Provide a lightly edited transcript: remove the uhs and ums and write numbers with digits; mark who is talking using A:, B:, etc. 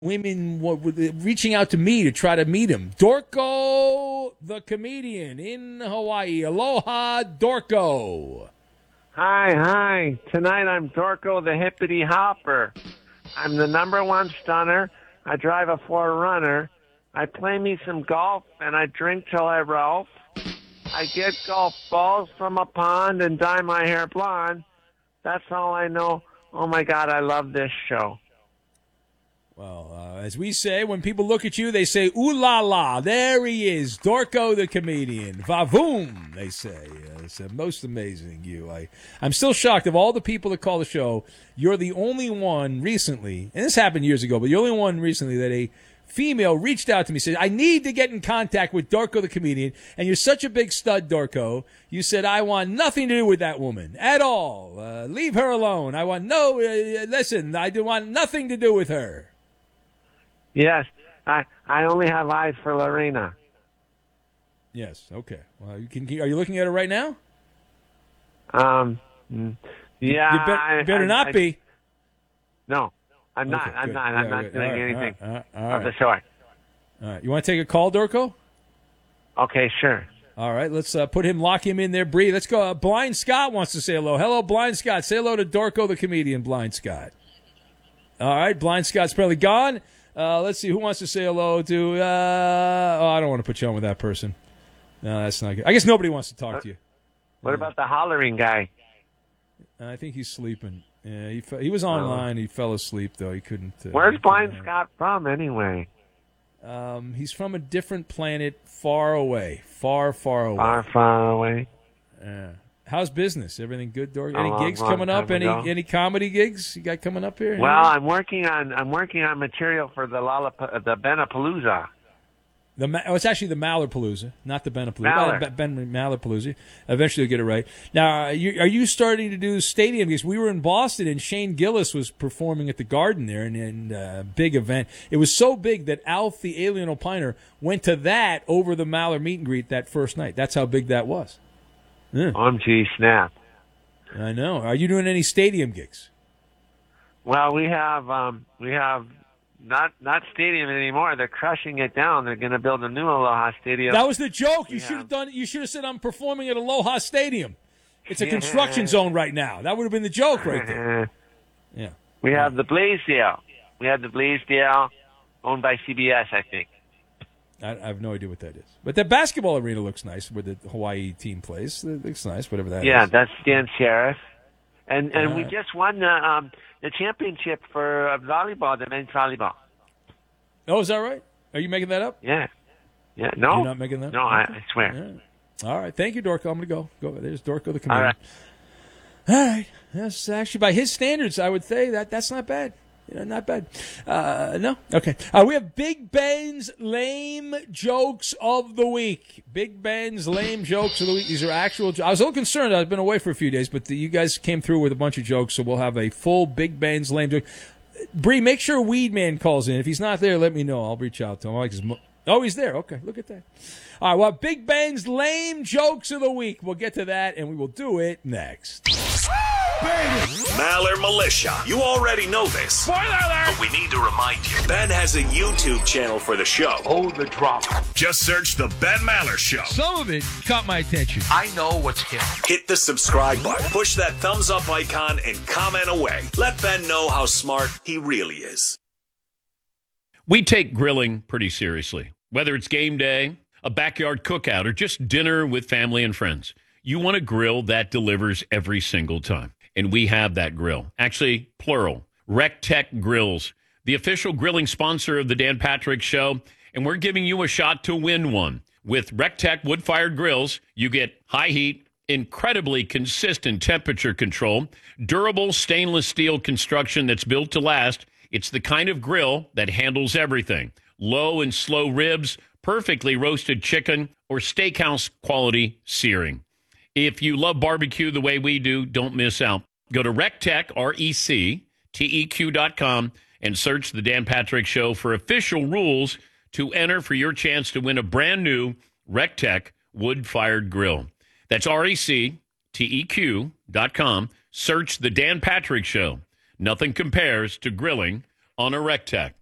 A: women reaching out to me to try to meet him. Dorko, the comedian in Hawaii. Aloha, Dorko.
B: Hi. Tonight I'm Dorko the Hippity Hopper. I'm the #1 stunner. I drive a 4Runner. I play me some golf, and I drink till I Ralph. I get golf balls from a pond and dye my hair blonde. That's all I know. Oh, my God, I love this show.
A: Well, as we say, when people look at you, they say, ooh la la, there he is, Dorko the comedian. Vavoom, they say. It's most amazing, you. I'm still shocked of all the people that call the show. You're the only one recently, and this happened years ago, but you're the only one recently that a female reached out to me, said, I need to get in contact with Dorko the comedian, and you're such a big stud, Dorko. You said, I want nothing to do with that woman at all. Leave her alone. I want listen, I do want nothing to do with her.
B: Yes, I only have eyes for Lorena.
A: Yes, okay. Well, are you looking at her right now?
B: Yeah.
A: You better not be.
B: No, I'm not.
A: Okay,
B: I'm not doing anything of the
A: right.
B: sort.
A: All right. You want to take a call, Dorko?
B: Okay, sure.
A: All right. Let's lock him in there. Bree, let's go. Blind Scott wants to say hello. Hello, Blind Scott. Say hello to Dorko the comedian, Blind Scott. All right. Blind Scott's probably gone. Let's see. Who wants to say hello to... I don't want to put you on with that person. No, that's not good. I guess nobody wants to talk to you.
B: What about the hollering guy?
A: I think he's sleeping. Yeah, he was online. He fell asleep, though. He couldn't...
B: Where's Blind Scott from, anyway?
A: He's from a different planet far away. Far, far away.
B: Far away.
A: Yeah. How's business? Everything good, Dork? Any gigs coming up? Any comedy gigs you got coming up here?
B: Well, I'm working on material for the Benapalooza.
A: It's actually the Mallerpalooza, not the Benapalooza.
B: Maller.
A: Mallerpalooza. Eventually, you'll get it right. Now, are you starting to do stadium gigs? We were in Boston, and Shane Gillis was performing at the Garden there, and big event. It was so big that Alf, the Alien Opiner, went to that over the Maller meet and greet that first night. That's how big that was. Yeah.
B: OMG snap!
A: I know. Are you doing any stadium gigs?
B: Well, we have not stadium anymore. They're crushing it down. They're going to build a new Aloha Stadium.
A: That was the joke. You should have done. You should have said I'm performing at Aloha Stadium. It's a construction zone right now. That would have been the joke right there. Yeah.
B: We have the Blaisdell. Owned by CBS, I think.
A: I have no idea what that is. But the basketball arena looks nice where the Hawaii team plays. It looks nice, whatever that is.
B: Yeah, that's Stan Sheriff. And we just won the championship for volleyball, the men's volleyball.
A: Oh, is that right? Are you making that up?
B: Yeah. No.
A: You're not making that up?
B: No, I swear.
A: All right. Thank you, Dorko. I'm going to go. There's Dorko the comedian.
B: All right.
A: All right. That's actually, by his standards, I would say that's not bad. Not bad. No? Okay. We have Big Ben's lame jokes of the week. Big Ben's lame jokes of the week. These are actual I was a little concerned. I've been away for a few days, but you guys came through with a bunch of jokes, so we'll have a full Big Ben's lame joke. Bree, make sure Weedman calls in. If he's not there, let me know. I'll reach out to him. He's there. Okay, look at that. All right, well, Big Ben's lame jokes of the week. We'll get to that, and we will do it next.
C: Maller Militia. You already know this.
A: Spoiler alert!
C: But we need to remind you. Ben has a YouTube channel for the show.
B: Hold the drop.
C: Just search The Ben Maller Show.
A: Some of it caught my attention.
D: I know what's hip.
C: Hit the subscribe button. Push that thumbs up icon and comment away. Let Ben know how smart he really is.
E: We take grilling pretty seriously. Whether it's game day, a backyard cookout, or just dinner with family and friends, you want a grill that delivers every single time. And we have that grill. Actually, plural. RecTech Grills, the official grilling sponsor of the Dan Patrick Show. And we're giving you a shot to win one. With RecTech wood-fired grills, you get high heat, incredibly consistent temperature control, durable stainless steel construction that's built to last. It's the kind of grill that handles everything. Low and slow ribs, perfectly roasted chicken, or steakhouse quality searing. If you love barbecue the way we do, don't miss out. Go to RecTech, RecTeq.com, and search The Dan Patrick Show for official rules to enter for your chance to win a brand new RecTech wood-fired grill. That's RecTeq.com. Search The Dan Patrick Show. Nothing compares to grilling on a RecTech.